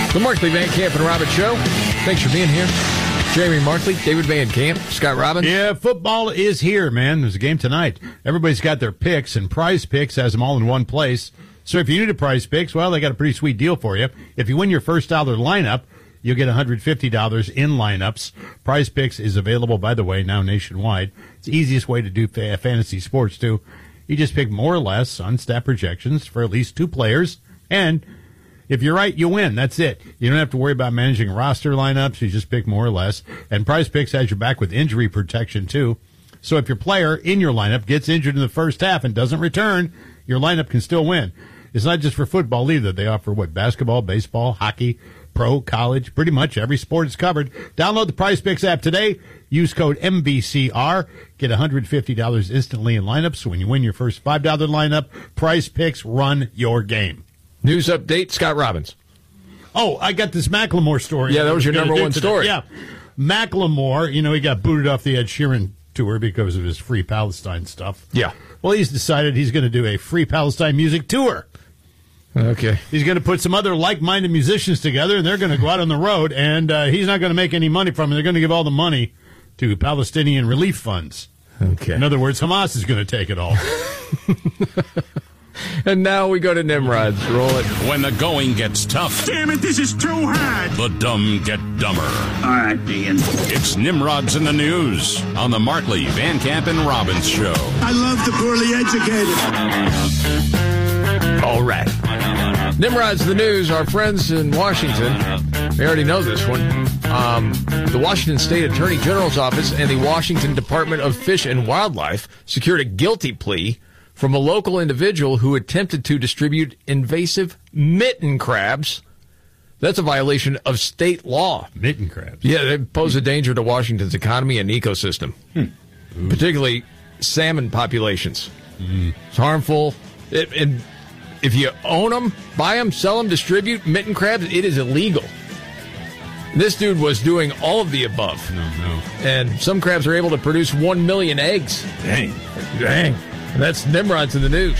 The Markley, Van Camp, and Robbins Show. Thanks for being here. Jeremy Markley, David Van Camp, Scott Robbins. Yeah, football is here, man. There's a game tonight. Everybody's got their picks, and Prize Picks has them all in one place. So if you need a Prize Picks, well, they got a pretty sweet deal for you. If you win your first dollar lineup, you'll get $150 in lineups. Prize Picks is available, by the way, now nationwide. It's the easiest way to do fantasy sports, too. You just pick more or less on stat projections for at least 2 players, and if you're right, you win. That's it. You don't have to worry about managing roster lineups. You just pick more or less. And Prize Picks has your back with injury protection, too. So if your player in your lineup gets injured in the first half and doesn't return, your lineup can still win. It's not just for football either. They offer, basketball, baseball, hockey, pro, college, pretty much every sport is covered. Download the Prize Picks app today. Use code MVCR. Get $150 instantly in lineups. So when you win your first $5 lineup, Prize Picks run your game. News update, Scott Robbins. Oh, I got this Macklemore story. Yeah, that was your number one story. Yeah. Macklemore, he got booted off the Ed Sheeran tour because of his Free Palestine stuff. Yeah. Well, he's decided he's going to do a Free Palestine music tour. Okay. He's going to put some other like-minded musicians together, and they're going to go out on the road, and he's not going to make any money from it. They're going to give all the money to Palestinian relief funds. Okay. In other words, Hamas is going to take it all. And now we go to Nimrod's. Roll it. When the going gets tough. Damn it, this is too hard. The dumb get dumber. All right, Ian. It's Nimrod's in the News on the Markley, Van Camp, and Robbins Show. I love the poorly educated. All right. Nimrod's the News. Our friends in Washington, they already know this one. The Washington State Attorney General's Office and the Washington Department of Fish and Wildlife secured a guilty plea from a local individual who attempted to distribute invasive mitten crabs. That's a violation of state law. Mitten crabs? Yeah, they pose a danger to Washington's economy and ecosystem, particularly salmon populations. It's harmful. And if you own them, buy them, sell them, distribute mitten crabs, it is illegal. This dude was doing all of the above. No. And some crabs are able to produce 1 million eggs. Dang. And that's Nimrod's in the News.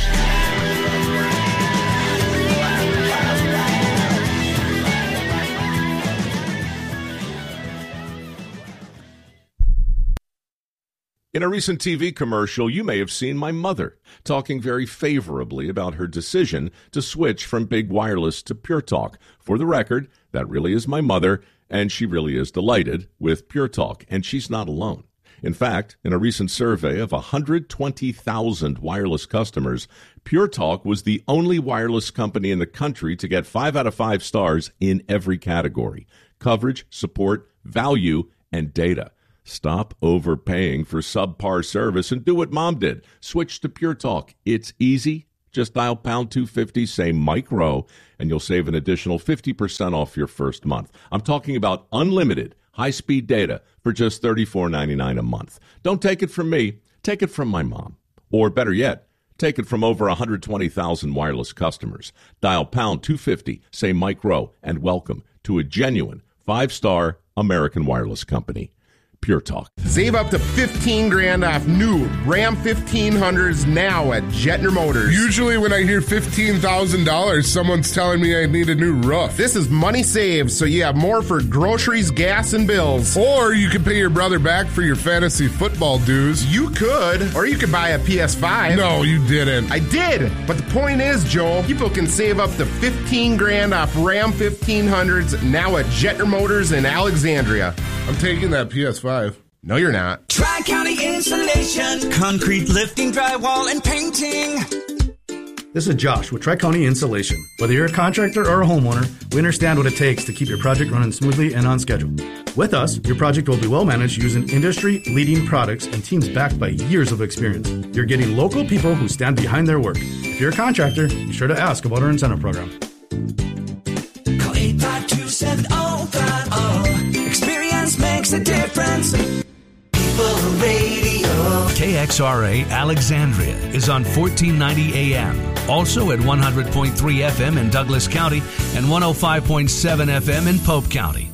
In a recent TV commercial, you may have seen my mother talking very favorably about her decision to switch from Big Wireless to Pure Talk. For the record, that really is my mother, and she really is delighted with Pure Talk, and she's not alone. In fact, in a recent survey of 120,000 wireless customers, Pure Talk was the only wireless company in the country to get 5 out of 5 stars in every category: coverage, support, value, and data. Stop overpaying for subpar service and do what Mom did. Switch to Pure Talk. It's easy. Just dial pound 250, say Mike Rowe, and you'll save an additional 50% off your first month. I'm talking about unlimited high-speed data for just $34.99 a month. Don't take it from me. Take it from my mom. Or better yet, take it from over 120,000 wireless customers. Dial pound 250, say Mike Rowe, and welcome to a genuine 5-star American wireless company. Pure Talk. Save up to $15,000 off new Ram 1500s now at Jetner Motors. Usually when I hear $15,000, someone's telling me I need a new roof. This is money saved, so you have more for groceries, gas, and bills. Or you could pay your brother back for your fantasy football dues. You could. Or you could buy a PS5. No, you didn't. I did. But the point is, Joel, people can save up to $15,000 off Ram 1500s now at Jetner Motors in Alexandria. I'm taking that PS5. No, you're not. Tri-County Insulation, concrete lifting, drywall, and painting. This is Josh with Tri-County Insulation. Whether you're a contractor or a homeowner, we understand what it takes to keep your project running smoothly and on schedule. With us, your project will be well managed using industry-leading products and teams backed by years of experience. You're getting local people who stand behind their work. If you're a contractor, be sure to ask about our incentive program. Call 852-7050. Experience makes a difference. People Radio. KXRA Alexandria is on 1490 AM. Also at 100.3 FM in Douglas County and 105.7 FM in Pope County.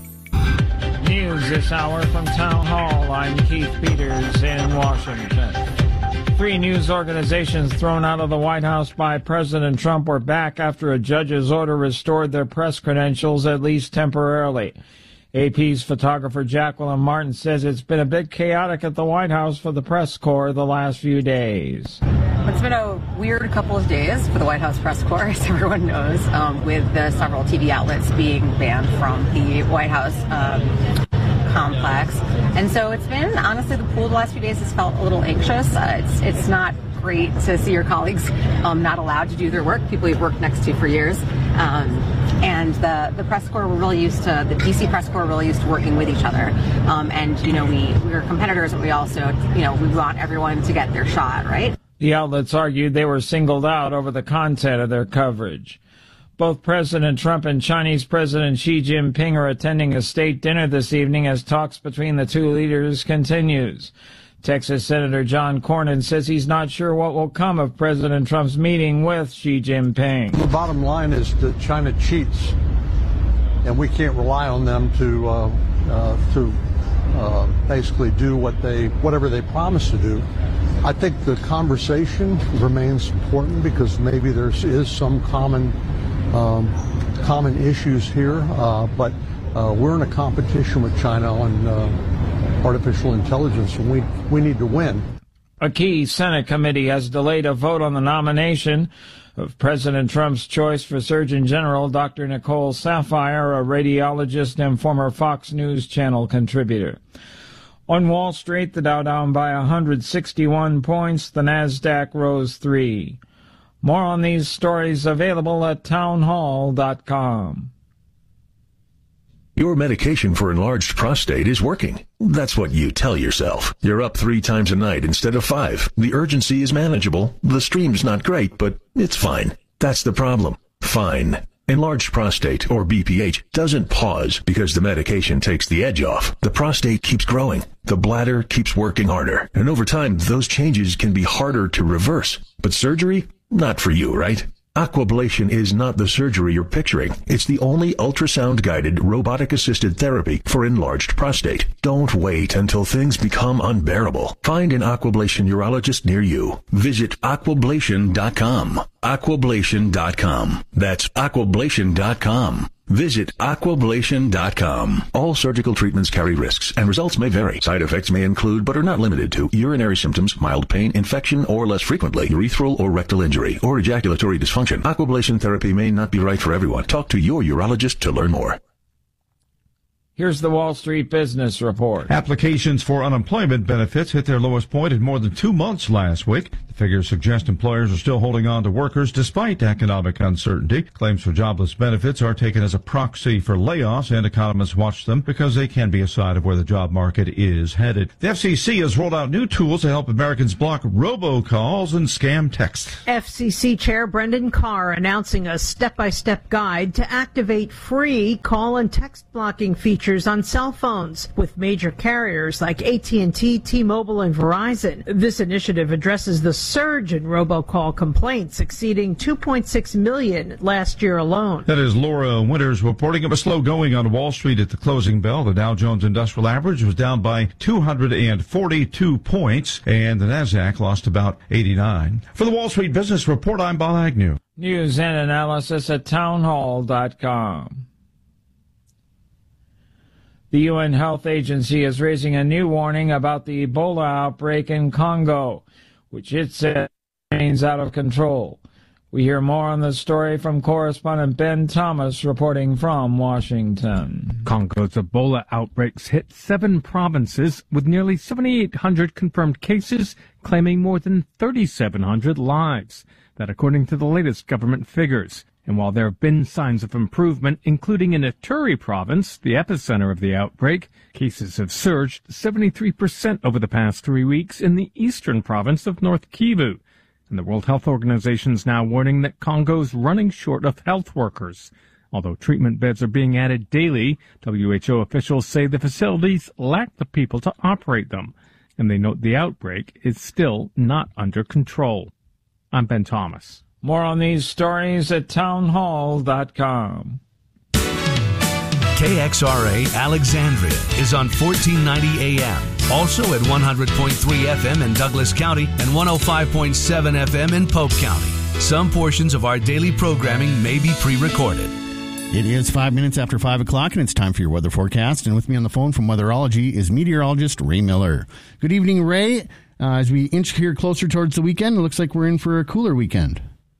News this hour from Town Hall. I'm Keith Peters in Washington. Three news organizations thrown out of the White House by President Trump were back after a judge's order restored their press credentials, at least temporarily. AP's photographer Jacqueline Martin says it's been a bit chaotic at the White House for the press corps the last few days. It's been a weird couple of days for the White House press corps, as everyone knows, with the several TV outlets being banned from the White House complex. And so it's been, honestly, the pool the last few days has felt a little anxious. It's not great to see your colleagues not allowed to do their work, people you've worked next to for years. And the press corps were really used to, the DC press corps were really used to working with each other. And, we're competitors, but we also, we want everyone to get their shot, right? The outlets argued they were singled out over the content of their coverage. Both President Trump and Chinese President Xi Jinping are attending a state dinner this evening as talks between the two leaders continues. Texas Senator John Cornyn says he's not sure what will come of President Trump's meeting with Xi Jinping. The bottom line is that China cheats, and we can't rely on them to basically do whatever they promise to do. I think the conversation remains important because maybe there is some common issues here, but we're in a competition with China on artificial intelligence, and we need to win. A key Senate committee has delayed a vote on the nomination of President Trump's choice for Surgeon General Dr. Nicole Saphier, a radiologist and former Fox News Channel contributor. On Wall Street, the Dow down by 161 points, the Nasdaq rose 3. More on these stories available at townhall.com. Your medication for enlarged prostate is working. That's what you tell yourself. You're up 3 times a night instead of 5. The urgency is manageable. The stream's not great, but it's fine. That's the problem. Fine. Enlarged prostate, or BPH, doesn't pause because the medication takes the edge off. The prostate keeps growing. The bladder keeps working harder. And over time, those changes can be harder to reverse. But surgery? Not for you, right? Aquablation is not the surgery you're picturing. It's the only ultrasound-guided, robotic-assisted therapy for enlarged prostate. Don't wait until things become unbearable. Find an Aquablation urologist near you. Visit aquablation.com. Aquablation.com. That's aquablation.com. Visit aquablation.com. All surgical treatments carry risks, and results may vary. Side effects may include, but are not limited to, urinary symptoms, mild pain, infection, or less frequently, urethral or rectal injury, or ejaculatory dysfunction. Aquablation therapy may not be right for everyone. Talk to your urologist to learn more. Here's the Wall Street Business Report. Applications for unemployment benefits hit their lowest point in more than 2 months last week. The figures suggest employers are still holding on to workers despite economic uncertainty. Claims for jobless benefits are taken as a proxy for layoffs, and economists watch them because they can be a sign of where the job market is headed. The FCC has rolled out new tools to help Americans block robocalls and scam texts. FCC Chair Brendan Carr announcing a step-by-step guide to activate free call and text blocking features on cell phones with major carriers like AT&T, T-Mobile, and Verizon. This initiative addresses the surge in robocall complaints, exceeding 2.6 million last year alone. That is Laura Winters reporting. It was slow going on Wall Street at the closing bell. The Dow Jones Industrial Average was down by 242 points, and the Nasdaq lost about 89. For the Wall Street Business Report, I'm Bob Agnew. News and analysis at townhall.com. The UN Health Agency is raising a new warning about the Ebola outbreak in Congo, which it says remains out of control. We hear more on the story from correspondent Ben Thomas reporting from Washington. Congo's Ebola outbreaks hit 7 provinces with nearly 7,800 confirmed cases, claiming more than 3,700 lives. That according to the latest government figures. And while there have been signs of improvement, including in Ituri province, the epicenter of the outbreak, cases have surged 73% over the past 3 weeks in the eastern province of North Kivu. And the World Health Organization is now warning that Congo's running short of health workers. Although treatment beds are being added daily, WHO officials say the facilities lack the people to operate them. And they note the outbreak is still not under control. I'm Ben Thomas. More on these stories at townhall.com. KXRA Alexandria is on 1490 AM. Also at 100.3 FM in Douglas County and 105.7 FM in Pope County. Some portions of our daily programming may be pre-recorded. It is 5 minutes after 5 o'clock, and it's time for your weather forecast. And with me on the phone from Weatherology is meteorologist Ray Miller. Good evening, Ray. As we inch here closer towards the weekend, it looks like we're in for a cooler weekend.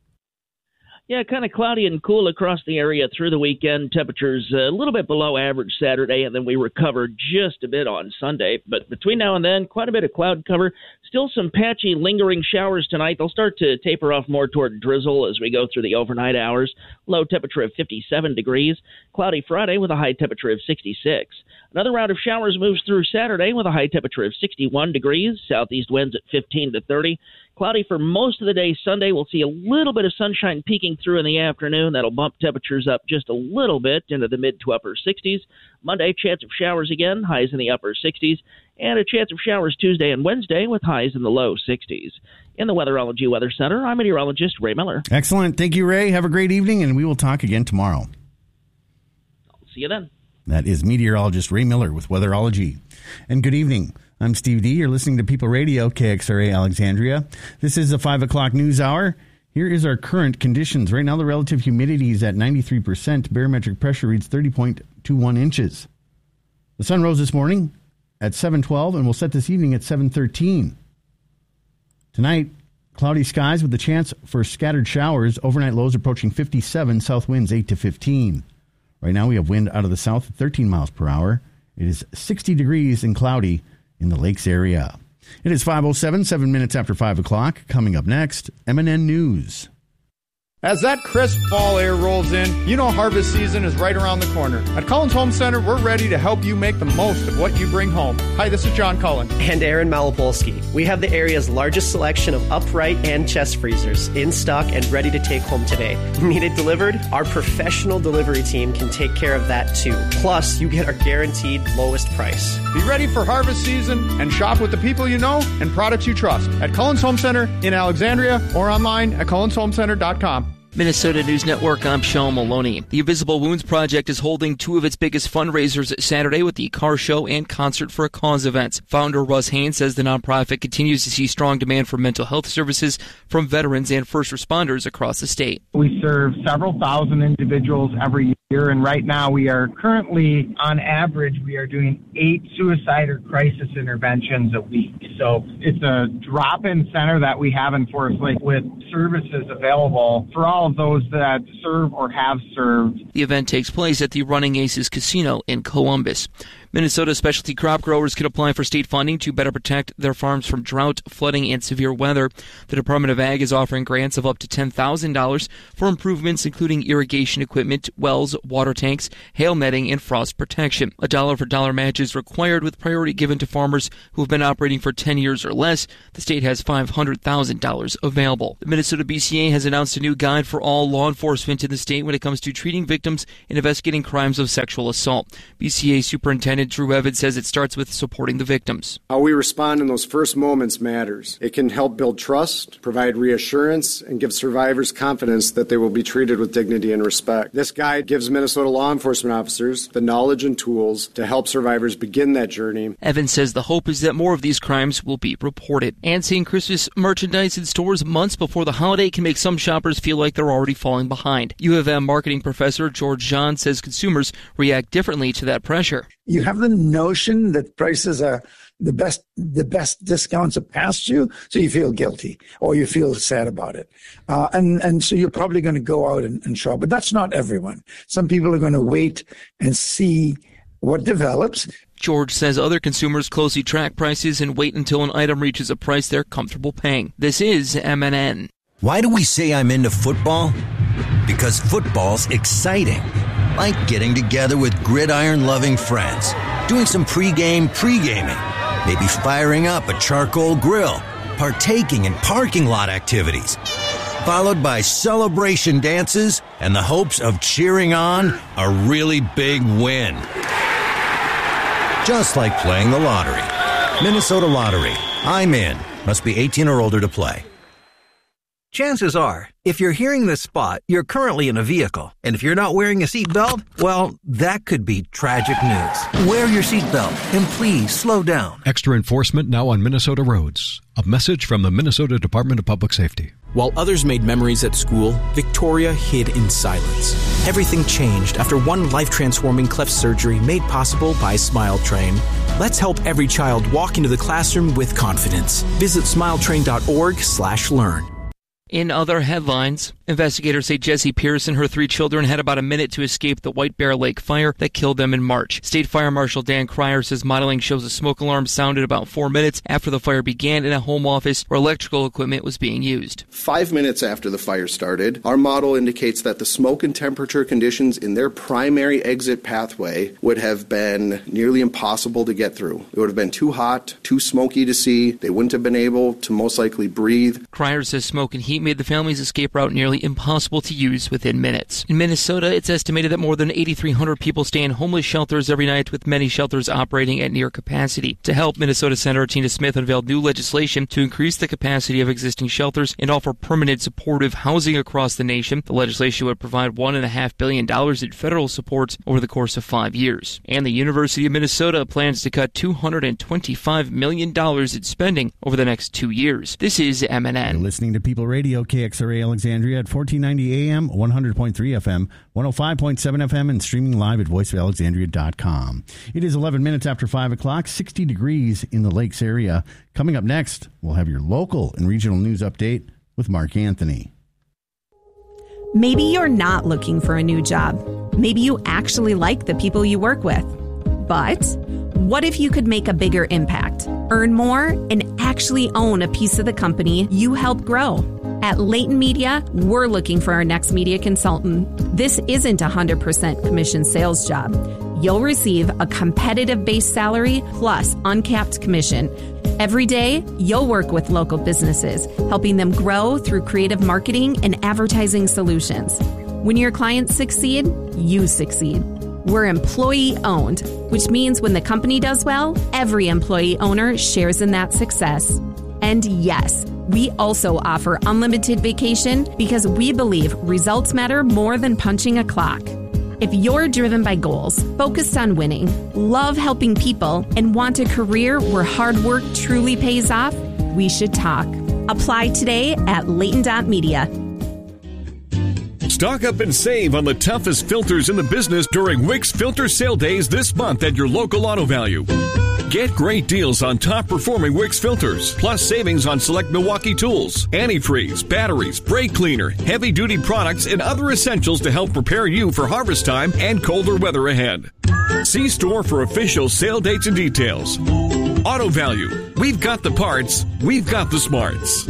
Yeah, kind of cloudy and cool across the area through the weekend. Temperatures a little bit below average Saturday, and then we recover just a bit on Sunday. But between now and then, quite a bit of cloud cover. Still some patchy, lingering showers tonight. They'll start to taper off more toward drizzle as we go through the overnight hours. Low temperature of 57 degrees. Cloudy Friday with a high temperature of 66. Another round of showers moves through Saturday with a high temperature of 61 degrees. Southeast winds at 15 to 30. Cloudy for most of the day Sunday. We'll see a little bit of sunshine peeking through in the afternoon. That'll bump temperatures up just a little bit into the mid to upper 60s. Monday, chance of showers again, highs in the upper 60s. And a chance of showers Tuesday and Wednesday with highs in the low 60s. In the Weatherology Weather Center, I'm meteorologist Ray Miller. Excellent. Thank you, Ray. Have a great evening, and we will talk again tomorrow. I'll see you then. That is meteorologist Ray Miller with Weatherology. And good evening. I'm Steve D. You're listening to People Radio, KXRA Alexandria. This is the 5 o'clock news hour. Here is our current conditions. Right now, the relative humidity is at 93%. Barometric pressure reads 30.21 inches. The sun rose this morning at 7:12 and will set this evening at 7:13. Tonight, cloudy skies with the chance for scattered showers. Overnight lows approaching 57. South winds 8 to 15. Right now, we have wind out of the south at 13 miles per hour. It is 60 degrees and cloudy in the lakes area. It is 5:07, 7 minutes after 5 o'clock. Coming up next, MNN News. As that crisp fall air rolls in, you know harvest season is right around the corner. At Cullen's Home Center, we're ready to help you make the most of what you bring home. Hi, this is John Cullen. And Aaron Malopolsky. We have the area's largest selection of upright and chest freezers in stock and ready to take home today. Need it delivered? Our professional delivery team can take care of that too. Plus, you get our guaranteed lowest price. Be ready for harvest season and shop with the people you know and products you trust at Cullen's Home Center in Alexandria or online at cullenshomecenter.com. Minnesota News Network, I'm Sean Maloney. The Invisible Wounds Project is holding two of its biggest fundraisers Saturday with the car show and Concert for a Cause events. Founder Russ Haynes says the nonprofit continues to see strong demand for mental health services from veterans and first responders across the state. We serve several thousand individuals every year, and right now we are currently, on average, we are doing 8 suicide or crisis interventions a week. So it's a drop-in center that we have in Forest Lake with services available for all of those that serve or have served. The event takes place at the Running Aces Casino in Columbus. Minnesota specialty crop growers can apply for state funding to better protect their farms from drought, flooding, and severe weather. The Department of Ag is offering grants of up to $10,000 for improvements including irrigation equipment, wells, water tanks, hail netting, and frost protection. A dollar-for-dollar match is required with priority given to farmers who have been operating for 10 years or less. The state has $500,000 available. The Minnesota BCA has announced a new guide for all law enforcement in the state when it comes to treating victims and investigating crimes of sexual assault. BCA Superintendent Drew Evans says it starts with supporting the victims. How we respond in those first moments matters. It can help build trust, provide reassurance, and give survivors confidence that they will be treated with dignity and respect. This guide gives Minnesota law enforcement officers the knowledge and tools to help survivors begin that journey. Evans says the hope is that more of these crimes will be reported. And seeing Christmas merchandise in stores months before the holiday can make some shoppers feel like they're already falling behind. U of M marketing professor George John says consumers react differently to that pressure. You have the notion that prices are the best discounts are past you, so you feel guilty or you feel sad about it. And so you're probably going to go out and shop. But that's not everyone. Some people are going to wait and see what develops. George says other consumers closely track prices and wait until an item reaches a price they're comfortable paying. This is MNN. Why do we say I'm into football? Because football's exciting. Like getting together with gridiron-loving friends, doing some pre-gaming, maybe firing up a charcoal grill, partaking in parking lot activities, followed by celebration dances and the hopes of cheering on a really big win. Just like playing the lottery. Minnesota Lottery. I'm in. Must be 18 or older to play. Chances are, if you're hearing this spot, you're currently in a vehicle. And if you're not wearing a seatbelt, well, that could be tragic news. Wear your seatbelt and please slow down. Extra enforcement now on Minnesota roads. A message from the Minnesota Department of Public Safety. While others made memories at school, Victoria hid in silence. Everything changed after one life-transforming cleft surgery made possible by Smile Train. Let's help every child walk into the classroom with confidence. Visit smiletrain.org/learn. In other headlines, investigators say Jessie Pierce and her 3 children had about a minute to escape the White Bear Lake fire that killed them in March. State Fire Marshal Dan Cryer says modeling shows a smoke alarm sounded about 4 minutes after the fire began in a home office where electrical equipment was being used. 5 minutes after the fire started, our model indicates that the smoke and temperature conditions in their primary exit pathway would have been nearly impossible to get through. It would have been too hot, too smoky to see. They wouldn't have been able to most likely breathe. Cryer says smoke and heat made the family's escape route nearly impossible to use within minutes. In Minnesota, it's estimated that more than 8,300 people stay in homeless shelters every night, with many shelters operating at near capacity. To help, Minnesota Senator Tina Smith unveiled new legislation to increase the capacity of existing shelters and offer permanent supportive housing across the nation. The legislation would provide $1.5 billion in federal support over the course of 5 years. And the University of Minnesota plans to cut $225 million in spending over the next 2 years. This is MNN. You're listening to People Radio, KXRA Alexandria at 1490 AM, 100.3 FM, 105.7 FM, and streaming live at voiceofalexandria.com. It is 11 minutes after 5 o'clock, 60 degrees in the Lakes area. Coming up next, we'll have your local and regional news update with Mark Anthony. Maybe you're not looking for a new job. Maybe you actually like the people you work with. But what if you could make a bigger impact, earn more, and actually own a piece of the company you help grow? At Leighton Media, we're looking for our next media consultant. This isn't a 100% commission sales job. You'll receive a competitive base salary plus uncapped commission. Every day, you'll work with local businesses, helping them grow through creative marketing and advertising solutions. When your clients succeed, you succeed. We're employee-owned, which means when the company does well, every employee owner shares in that success. And yes, we also offer unlimited vacation because we believe results matter more than punching a clock. If you're driven by goals, focused on winning, love helping people, and want a career where hard work truly pays off, we should talk. Apply today at Leighton.media. Stock up and save on the toughest filters in the business during Wix Filter Sale Days this month at your local Auto Value. Get great deals on top-performing Wix filters, plus savings on select Milwaukee tools, antifreeze, batteries, brake cleaner, heavy-duty products, and other essentials to help prepare you for harvest time and colder weather ahead. See store for official sale dates and details. Auto Value. We've got the parts. We've got the smarts.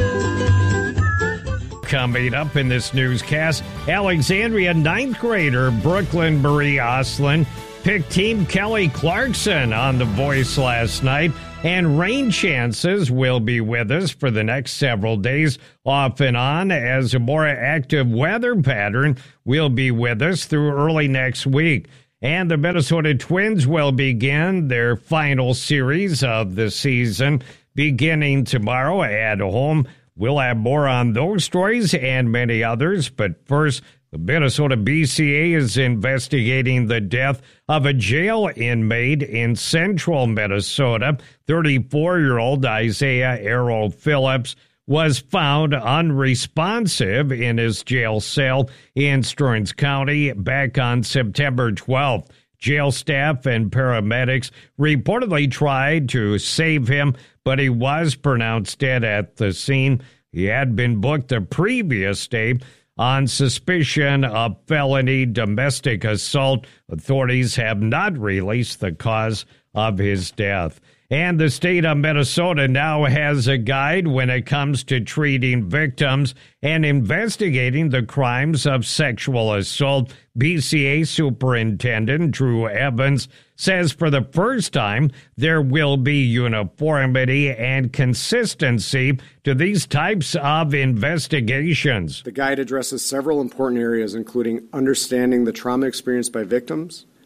Coming up in this newscast, Alexandria 9th grader Brooklyn Marie Oslin picked Team Kelly Clarkson on The Voice last night, and rain chances will be with us for the next several days off and on, as a more active weather pattern will be with us through early next week. And the Minnesota Twins will begin their final series of the season beginning tomorrow at home. We'll have more on those stories and many others, but first, the Minnesota BCA is investigating the death of a jail inmate in central Minnesota. 34-year-old Isaiah Errol Phillips was found unresponsive in his jail cell in Stearns County back on September 12th. Jail staff and paramedics reportedly tried to save him, but he was pronounced dead at the scene. He had been booked the previous day on suspicion of felony domestic assault. Authorities have not released the cause of his death. And the state of Minnesota now has a guide when it comes to treating victims and investigating the crimes of sexual assault. BCA Superintendent Drew Evans says for the first time there will be uniformity and consistency to these types of investigations. The guide addresses several important areas, including understanding the trauma experienced by victims,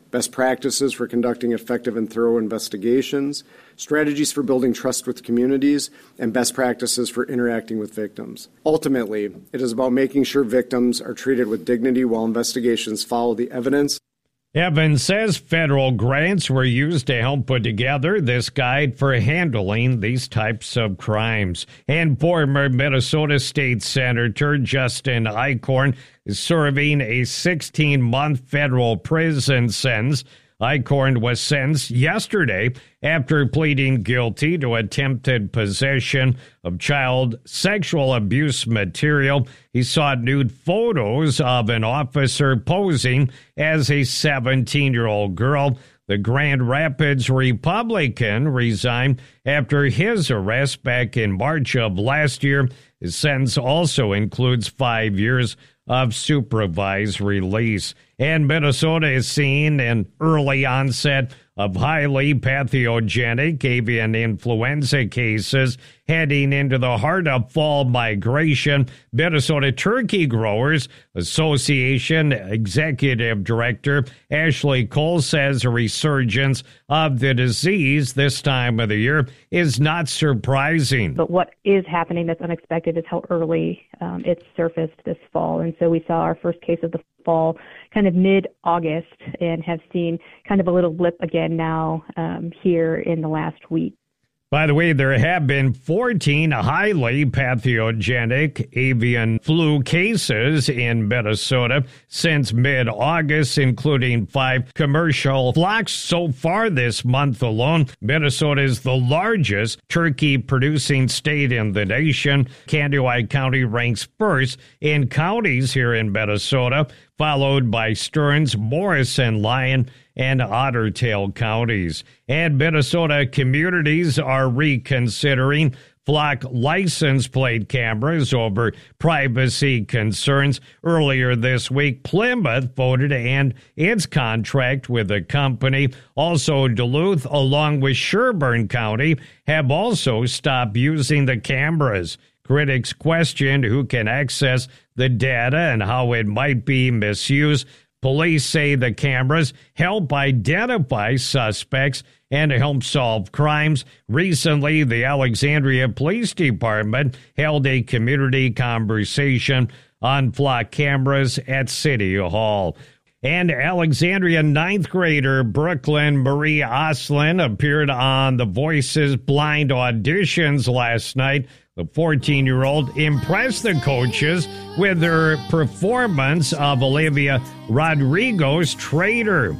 best practices for conducting effective and thorough investigations, strategies for building trust with communities, and best practices for interacting with victims. Ultimately, it is about making sure victims are treated with dignity while investigations follow the evidence. Evans says federal grants were used to help put together this guide for handling these types of crimes. And former Minnesota State Senator Justin Eichhorn is serving a 16-month federal prison sentence. Eichhorn was sentenced yesterday after pleading guilty to attempted possession of child sexual abuse material. He sought nude photos of an officer posing as a 17-year-old girl. The Grand Rapids Republican resigned after his arrest back in March of last year. His sentence also includes 5 years of supervised release. And Minnesota is seeing an early onset of highly pathogenic avian influenza cases heading into the heart of fall migration. Minnesota Turkey Growers Association Executive Director Ashley Cole says a resurgence of the disease this time of the year is not surprising. But what is happening that's unexpected is how early it's surfaced this fall. And so we saw our first case of the fall kind of mid-August and have seen kind of a little blip again now here in the last week. By the way, there have been 14 highly pathogenic avian flu cases in Minnesota since mid-August, including 5 commercial flocks so far this month alone. Minnesota is the largest turkey-producing state in the nation. Kansas County ranks first in counties here in Minnesota, followed by Stearns, Morrison, Lyon, and Ottertail counties. And Minnesota communities are reconsidering flock license plate cameras over privacy concerns. Earlier this week, Plymouth voted to end its contract with the company. Also, Duluth, along with Sherburne County, have also stopped using the cameras. Critics questioned who can access the data and how it might be misused. Police say the cameras help identify suspects and help solve crimes. Recently, the Alexandria Police Department held a community conversation on flock cameras at City Hall. And Alexandria 9th grader Brooklyn Marie Oslin appeared on The Voice's blind auditions last night. The 14-year-old impressed the coaches with her performance of Olivia Rodrigo's Traitor.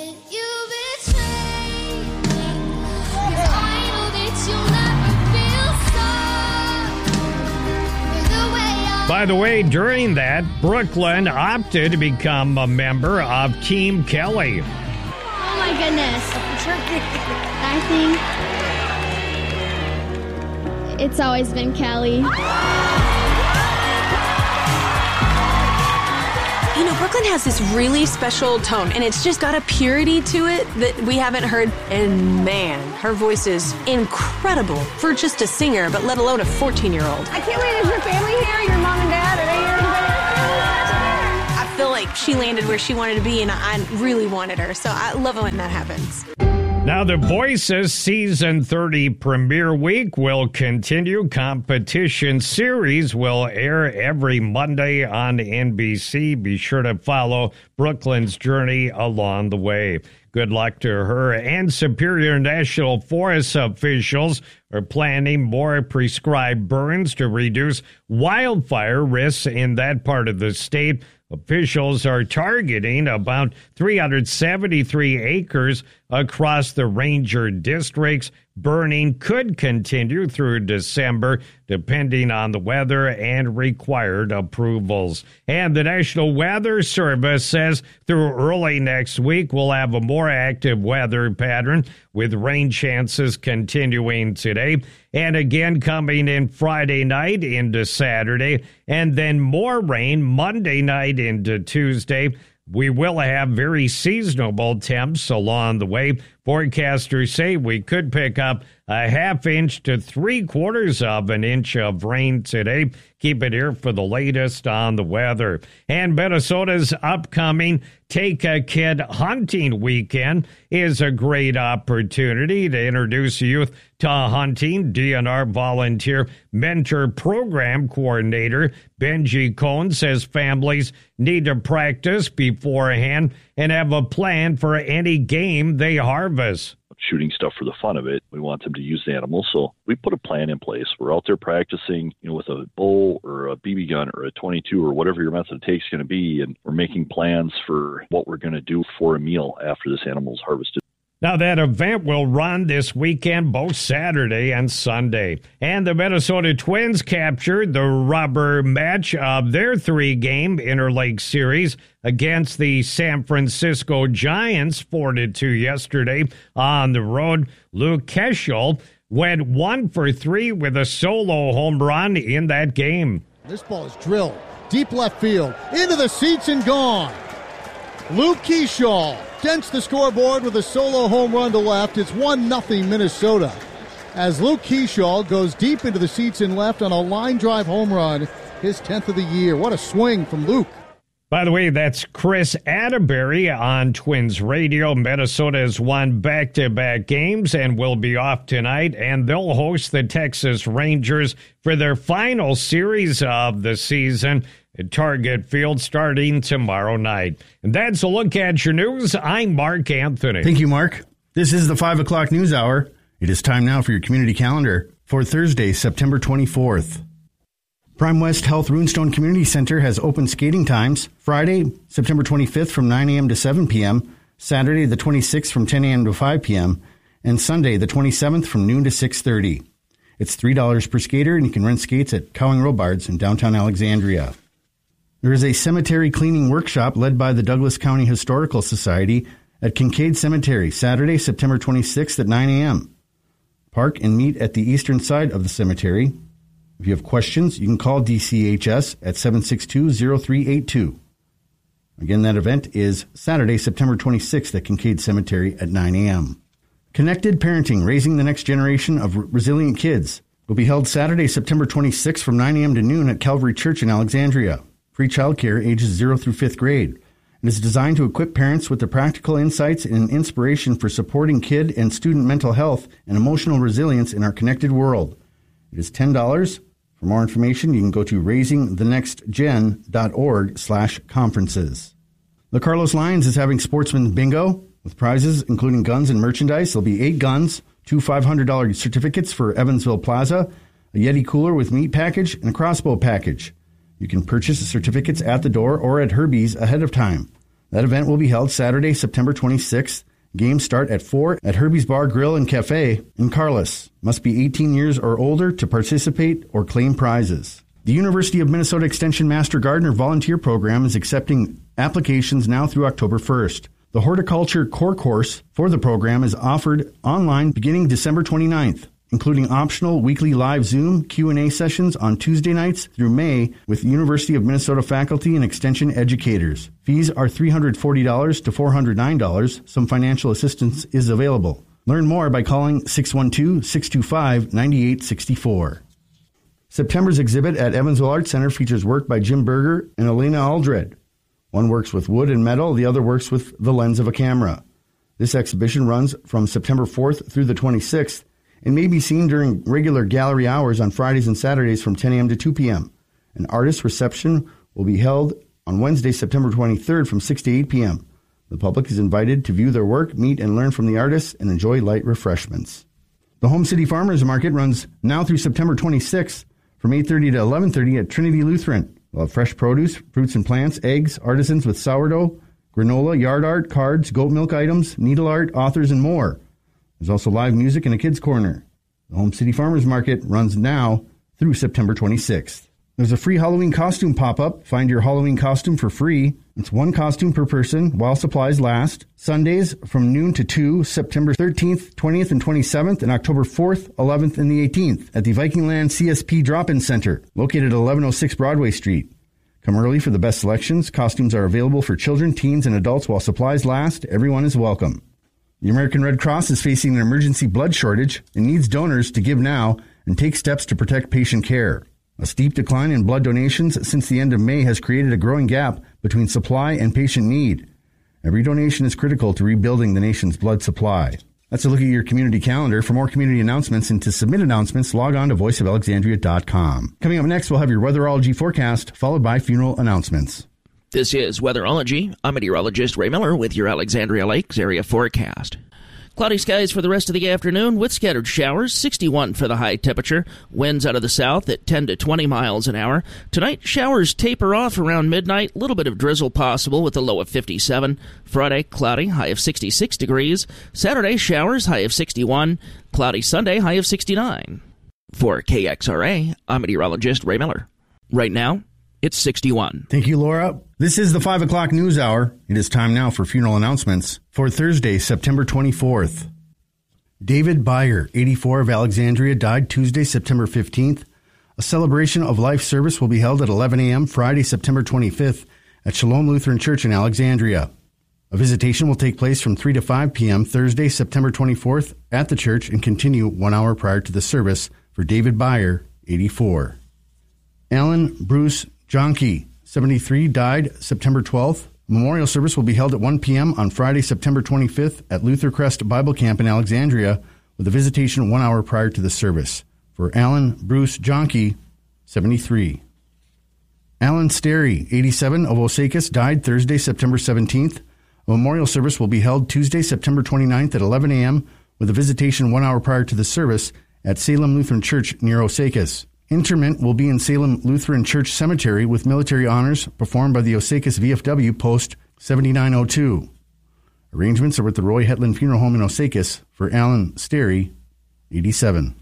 By the way, during that, Brooklyn opted to become a member of Team Kelly. Oh my goodness. I think it's always been Kelly. You know, Brooklyn has this really special tone, and it's just got a purity to it that we haven't heard. And man, her voice is incredible for just a singer, but let alone a 14-year-old. I can't wait. Is your family here? Your mom and dad? Are they here? I feel like she landed where she wanted to be, and I really wanted her. So I love it when that happens. Now, The Voice's Season 30 premiere week will continue. Competition series will air every Monday on NBC. Be sure to follow Brooklyn's journey along the way. Good luck to her. And Superior National Forest officials are planning more prescribed burns to reduce wildfire risks in that part of the state. Officials are targeting about 373 acres across the ranger districts. Burning could continue through December, depending on the weather and required approvals. And the National Weather Service says through early next week, we'll have a more active weather pattern with rain chances continuing today. And again, coming in Friday night into Saturday, and then more rain Monday night into Tuesday. We will have very seasonable temps along the way. Forecasters say we could pick up a half inch to 3/4 of an inch of rain today. Keep it here for the latest on the weather. And Minnesota's upcoming Take a Kid Hunting Weekend is a great opportunity to introduce youth to hunting. DNR Volunteer Mentor Program Coordinator Benji Cohn says families need to practice beforehand and have a plan for any game they harvest. Shooting stuff for the fun of it. We want them to use the animals. So we put a plan in place. We're out there practicing, with a bow or a BB gun or a 22 or whatever your method of take is going to be. And we're making plans for what we're going to do for a meal after this animal is harvested. Now, that event will run this weekend, both Saturday and Sunday. And the Minnesota Twins captured the rubber match of their 3-game Interlake Series against the San Francisco Giants, 4-2 yesterday on the road. Luke Keschel went 1 for 3 with a solo home run in that game. This ball is drilled deep left field, into the seats and gone. Luke Keschel dents the scoreboard with a solo home run to left. It's 1-0 Minnesota as Luke Keschel goes deep into the seats and left on a line drive home run, his 10th of the year. What a swing from Luke. By the way, that's Chris Atterbury on Twins Radio. Minnesota has won back-to-back games and will be off tonight, and they'll host the Texas Rangers for their final series of the season at Target Field starting tomorrow night. And that's a look at your news. I'm Mark Anthony. Thank you, Mark. This is the 5 o'clock news hour. It is time now for your community calendar for Thursday, September 24th. Prime West Health Runestone Community Center has open skating times Friday, September 25th from 9 a.m. to 7 p.m., Saturday the 26th from 10 a.m. to 5 p.m., and Sunday the 27th from noon to 6:30. It's $3 per skater, and you can rent skates at Cowing Robards in downtown Alexandria. There is a cemetery cleaning workshop led by the Douglas County Historical Society at Kincaid Cemetery, Saturday, September 26th at 9 a.m. Park and meet at the eastern side of the cemetery. If you have questions, you can call DCHS at 762-0382. Again, that event is Saturday, September 26th at Kincaid Cemetery at 9 a.m. Connected Parenting, Raising the Next Generation of Resilient Kids, will be held Saturday, September 26th from 9 a.m. to noon at Calvary Church in Alexandria. Free childcare ages 0 through 5th grade. It is designed to equip parents with the practical insights and inspiration for supporting kid and student mental health and emotional resilience in our connected world. It is $10. For more information, you can go to raisingthenextgen.org/conferences. The Carlos Lions is having Sportsman's Bingo with prizes including guns and merchandise. There'll be 8 guns, 2 $500 certificates for Evansville Plaza, a Yeti cooler with meat package, and a crossbow package. You can purchase the certificates at the door or at Herbie's ahead of time. That event will be held Saturday, September 26th. Games start at 4 at Herbie's Bar, Grill, and Cafe in Carlos. Must be 18 years or older to participate or claim prizes. The University of Minnesota Extension Master Gardener Volunteer Program is accepting applications now through October 1st. The Horticulture Core Course for the program is offered online beginning December 29th. Including optional weekly live Zoom Q&A sessions on Tuesday nights through May with University of Minnesota faculty and extension educators. Fees are $340 to $409. Some financial assistance is available. Learn more by calling 612-625-9864. September's exhibit at Evansville Arts Center features work by Jim Berger and Elena Aldred. One works with wood and metal, the other works with the lens of a camera. This exhibition runs from September 4th through the 26th and may be seen during regular gallery hours on Fridays and Saturdays from 10 a.m. to 2 p.m. An artist reception will be held on Wednesday, September 23rd from 6 to 8 p.m. The public is invited to view their work, meet and learn from the artists, and enjoy light refreshments. The Home City Farmers Market runs now through September 26th from 8:30 to 11:30 at Trinity Lutheran. We'll have fresh produce, fruits and plants, eggs, artisans with sourdough, granola, yard art, cards, goat milk items, needle art, authors, and more. There's also live music and a kids' corner. The Home City Farmers Market runs now through September 26th. There's a free Halloween costume pop-up. Find your Halloween costume for free. It's 1 costume per person while supplies last. Sundays from noon to 2, September 13th, 20th, and 27th, and October 4th, 11th, and the 18th at the Vikingland CSP Drop-In Center, located at 1106 Broadway Street. Come early for the best selections. Costumes are available for children, teens, and adults while supplies last. Everyone is welcome. The American Red Cross is facing an emergency blood shortage and needs donors to give now and take steps to protect patient care. A steep decline in blood donations since the end of May has created a growing gap between supply and patient need. Every donation is critical to rebuilding the nation's blood supply. That's a look at your community calendar. For more community announcements and to submit announcements, log on to voiceofalexandria.com. Coming up next, we'll have your weatherology forecast, followed by funeral announcements. This is Weatherology. I'm meteorologist Ray Miller with your Alexandria Lakes area forecast. Cloudy skies for the rest of the afternoon with scattered showers, 61 for the high temperature. Winds out of the south at 10 to 20 miles an hour. Tonight, showers taper off around midnight. A little bit of drizzle possible with a low of 57. Friday, cloudy, high of 66 degrees. Saturday, showers, high of 61. Cloudy Sunday, high of 69. For KXRA, I'm meteorologist Ray Miller. Right now, it's 61. Thank you, Laura. This is the 5 o'clock news hour. It is time now for funeral announcements for Thursday, September 24th. David Byer, 84 of Alexandria, died Tuesday, September 15th. A celebration of life service will be held at 11 a.m. Friday, September 25th at Shalom Lutheran Church in Alexandria. A visitation will take place from 3 to 5 p.m. Thursday, September 24th at the church and continue 1 hour prior to the service for David Byer, 84. Alan Bruce Jonke, 73, died September 12th. Memorial service will be held at 1 p.m. on Friday, September 25th at Luther Crest Bible Camp in Alexandria with a visitation 1 hour prior to the service. For Alan Bruce Jonke, 73. Alan Sterry, 87, of Osakis, died Thursday, September 17th. A memorial service will be held Tuesday, September 29th at 11 a.m. with a visitation 1 hour prior to the service at Salem Lutheran Church near Osakis. Interment will be in Salem Lutheran Church Cemetery with military honors performed by the Osakis VFW Post 7902. Arrangements are with the Roy Hetland Funeral Home in Osakis for Alan Sterry, 87.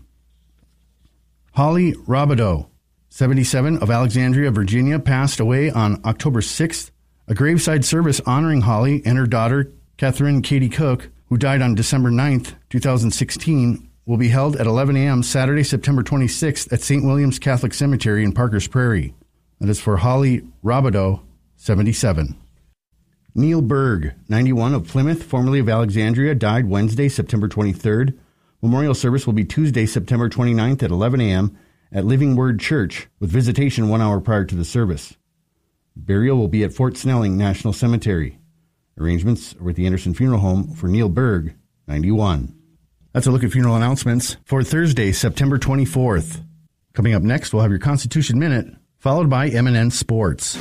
Holly Robideau, 77, of Alexandria, Virginia, passed away on October 6th. A graveside service honoring Holly and her daughter, Catherine Katie Cook, who died on December 9th, 2016, will be held at 11 a.m. Saturday, September 26th at St. William's Catholic Cemetery in Parkers Prairie. That is for Holly Robideau, 77. Neil Berg, 91, of Plymouth, formerly of Alexandria, died Wednesday, September 23rd. Memorial service will be Tuesday, September 29th at 11 a.m. at Living Word Church with visitation 1 hour prior to the service. Burial will be at Fort Snelling National Cemetery. Arrangements are with the Anderson Funeral Home for Neil Berg, 91. That's a look at funeral announcements for Thursday, September 24th. Coming up next, we'll have your Constitution Minute, followed by M&N Sports.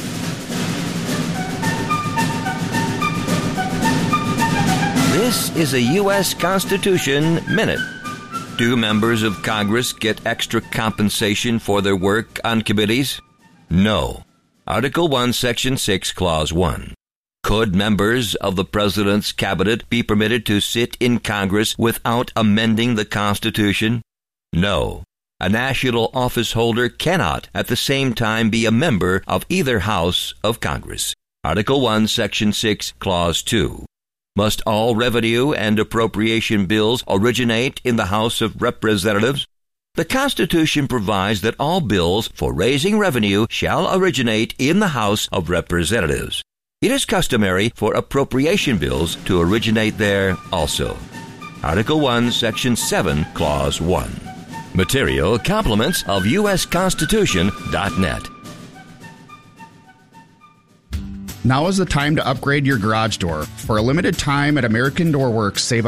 This is a U.S. Constitution Minute. Do members of Congress get extra compensation for their work on committees? No. Article 1, Section 6, Clause 1. Could members of the President's Cabinet be permitted to sit in Congress without amending the Constitution? No. A national office holder cannot at the same time be a member of either House of Congress. Article 1, Section 6, Clause 2. Must all revenue and appropriation bills originate in the House of Representatives? The Constitution provides that all bills for raising revenue shall originate in the House of Representatives. It is customary for appropriation bills to originate there also. Article 1, Section 7, Clause 1. Material complements of usconstitution.net. Now is the time to upgrade your garage door. For a limited time at American Door Works, save